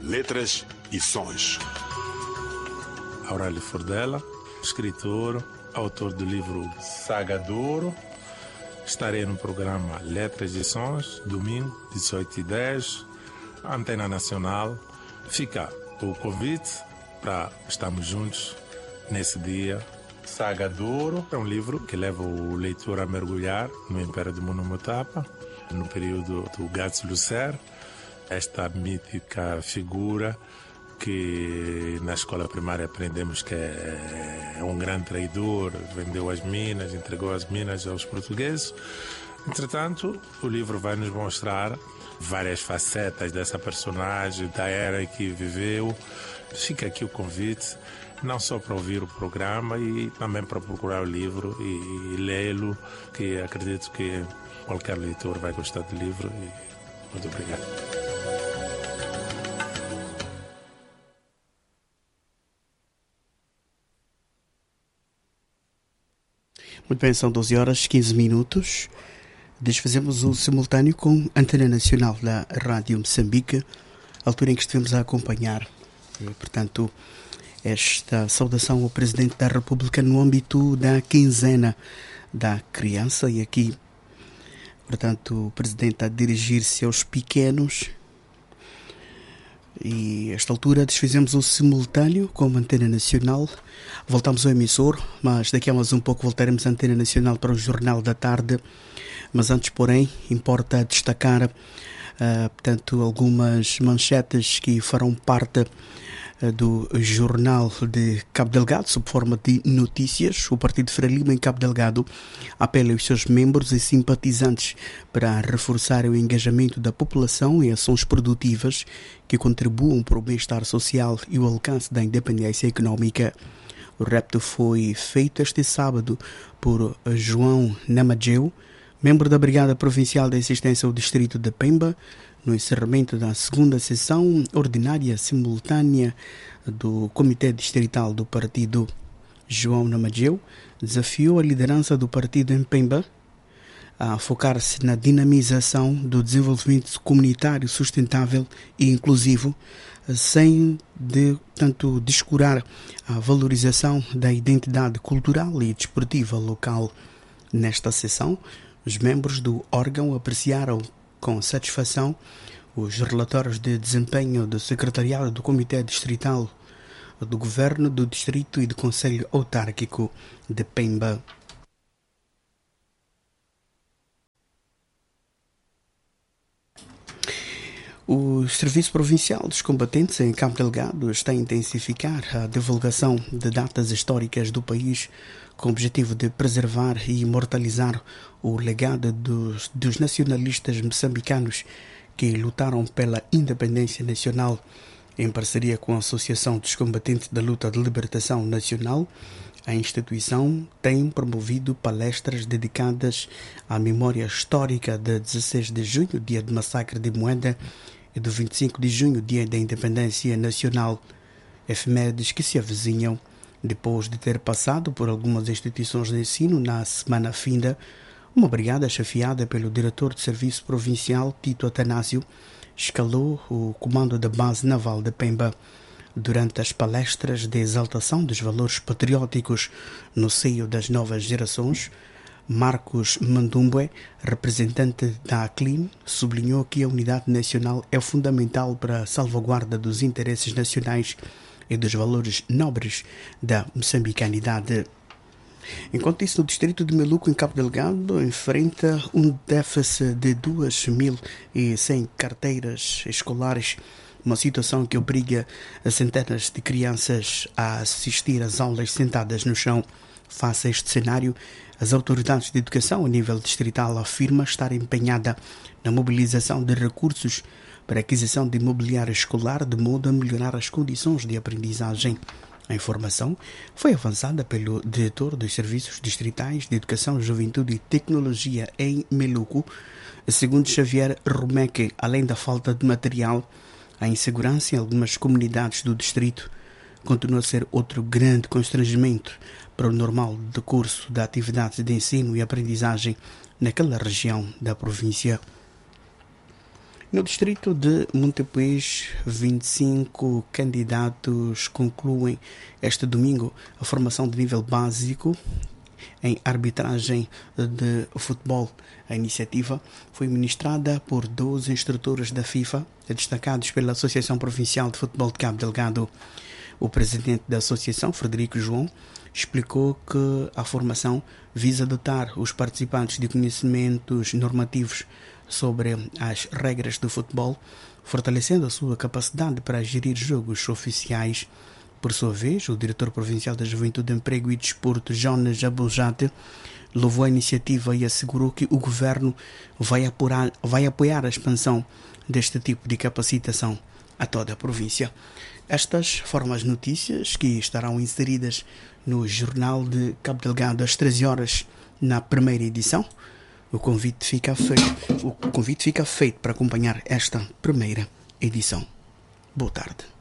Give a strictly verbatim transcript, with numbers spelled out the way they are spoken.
letras e sons. Aurélio Furdela, escritor, autor do livro Saga de Ouro. Estarei no programa Letras e Sons, domingo, dezoito e dez, Antena Nacional. Fica o convite para estarmos juntos nesse dia. Saga de Ouro é um livro que leva o leitor a mergulhar no Império do Munomotapa, no período do Gatsu Lucer, esta mítica figura que na escola primária aprendemos que é um grande traidor, vendeu as minas, entregou as minas aos portugueses. Entretanto, o livro vai nos mostrar várias facetas dessa personagem, da era em que viveu. Fica aqui o convite, não só para ouvir o programa, e também para procurar o livro e, e lê-lo, que acredito que qualquer leitor vai gostar do livro. E muito obrigado. Muito bem, são doze horas e quinze minutos. Desfazemos o simultâneo com a Antena Nacional da Rádio Moçambique, altura em que estivemos a acompanhar, portanto, esta saudação ao Presidente da República no âmbito da quinzena da criança. E aqui, portanto, o Presidente a dirigir-se aos pequenos. E a esta altura desfizemos o simultâneo com a Antena Nacional. Voltamos ao emissor, mas daqui a mais um pouco voltaremos à Antena Nacional para o Jornal da Tarde. Mas antes, porém, importa destacar, uh, portanto, algumas manchetes que farão parte uh, do Jornal de Cabo Delgado, sob forma de notícias. O Partido Frelimo em Cabo Delgado apela aos seus membros e simpatizantes para reforçar o engajamento da população em ações produtivas que contribuam para o bem-estar social e o alcance da independência econômica. O repto foi feito este sábado por João Namageu, membro da Brigada Provincial de Assistência ao Distrito de Pemba, no encerramento da segunda sessão ordinária simultânea do Comitê Distrital do Partido. João Namageu desafiou a liderança do partido em Pemba a focar-se na dinamização do desenvolvimento comunitário sustentável e inclusivo, sem de tanto descurar a valorização da identidade cultural e desportiva local. Nesta sessão, os membros do órgão apreciaram com satisfação os relatórios de desempenho do Secretariado do Comitê Distrital, do Governo do Distrito e do Conselho Autárquico de Pemba. O Serviço Provincial dos Combatentes em Cabo Delgado está a intensificar a divulgação de datas históricas do país com o objetivo de preservar e imortalizar o legado dos, dos nacionalistas moçambicanos que lutaram pela independência nacional. Em parceria com a Associação dos Combatentes da Luta de Libertação Nacional, a instituição tem promovido palestras dedicadas à memória histórica de dezesseis de junho, dia do massacre de Moeda, e do vinte e cinco de junho, dia da independência nacional, efemérides que se avizinham depois de ter passado por algumas instituições de ensino na semana finda. Uma brigada chefiada pelo diretor de Serviço Provincial, Tito Atanásio, escalou o comando da base naval de Pemba. Durante as palestras de exaltação dos valores patrióticos no seio das novas gerações, Marcos Mandumbwe, representante da ACLIM, sublinhou que a unidade nacional é fundamental para a salvaguarda dos interesses nacionais e dos valores nobres da moçambicanidade. Enquanto isso, no distrito de Meluco, em Cabo Delgado, enfrenta um déficit de duas mil e cem carteiras escolares, uma situação que obriga a centenas de crianças a assistir às aulas sentadas no chão. Face a este cenário, as autoridades de educação a nível distrital afirmam estar empenhada na mobilização de recursos para a aquisição de mobiliário escolar de modo a melhorar as condições de aprendizagem. A informação foi avançada pelo diretor dos Serviços Distritais de Educação, Juventude e Tecnologia em Meluco. Segundo Xavier Romeque, além da falta de material, a insegurança em algumas comunidades do distrito continua a ser outro grande constrangimento para o normal decurso da atividade de ensino e aprendizagem naquela região da província. No distrito de Montepuez, vinte e cinco candidatos concluem este domingo a formação de nível básico em arbitragem de futebol. A iniciativa foi ministrada por doze instrutores da FIFA, destacados pela Associação Provincial de Futebol de Cabo Delgado. O presidente da associação, Frederico João, explicou que a formação visa dotar os participantes de conhecimentos normativos sobre as regras do futebol, fortalecendo a sua capacidade para gerir jogos oficiais. Por sua vez, o diretor provincial da Juventude, Emprego e Desporto, Jonas Abuljate, louvou a iniciativa e assegurou que o governo vai, apurar, vai apoiar a expansão deste tipo de capacitação a toda a província. Estas foram as notícias que estarão inseridas no Jornal de Cabo Delgado às treze horas na primeira edição. O convite fica feito, o convite fica feito para acompanhar esta primeira edição. Boa tarde.